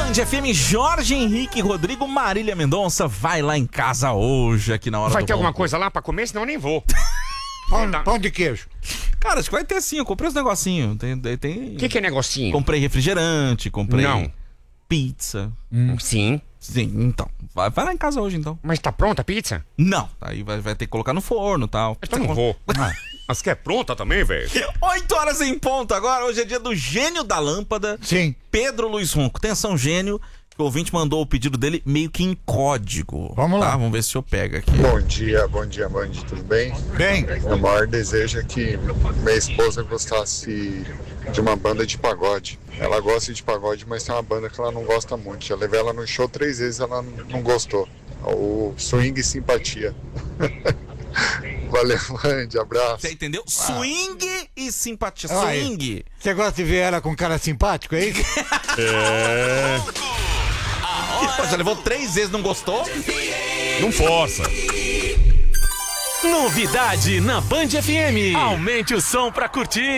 Band FM, Jorge Henrique, Rodrigo, Marília Mendonça, vai lá em casa hoje, aqui na hora Vai do ter alguma ronco. coisa lá pra comer? Senão eu nem vou. Pão de queijo. Cara, acho que vai ter sim, eu comprei os negocinhos. Tem... O que é negocinho? Comprei refrigerante, comprei Não. pizza. Sim. Sim, então. Vai lá em casa hoje, então. Mas tá pronta a pizza? Não, aí vai ter que colocar no forno e tal. Então não vou. Mas que é pronta também, velho? 8 horas em ponto agora, hoje é dia do gênio da lâmpada. Sim. Pedro Luiz Ronco. Atenção, gênio, que o ouvinte mandou o pedido dele meio que em código. Vamos lá. Tá, vamos ver se eu pego aqui. Bom dia, Band, tudo bem? Bem. Meu maior desejo é que minha esposa gostasse de uma banda de pagode. Ela gosta de pagode, mas tem uma banda que ela não gosta muito. Já levei ela no show 3 vezes, ela não gostou. O Swing Simpatia. Valeu, Band, abraço. Você entendeu? Swing e simpatia. Aí. Swing. Você gosta de ver ela com cara simpático, é isso? Pô, já levou 3 vezes, não gostou? Não força. Novidade na Band FM. Aumente o som pra curtir.